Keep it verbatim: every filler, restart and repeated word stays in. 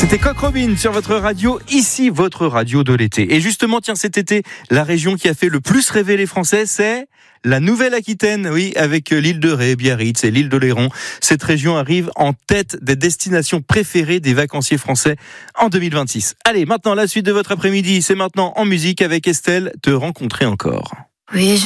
C'était Coq Robin sur votre radio, ici votre radio de l'été. Et justement, tiens, cet été, la région qui a fait le plus rêver les Français, c'est la Nouvelle-Aquitaine, oui, avec l'île de Ré, Biarritz et l'île d'Oléron. Cette région arrive en tête des destinations préférées des vacanciers français en deux mille vingt-six. Allez, maintenant, la suite de votre après-midi, c'est maintenant en musique avec Estelle, Te rencontrer encore. Oui, je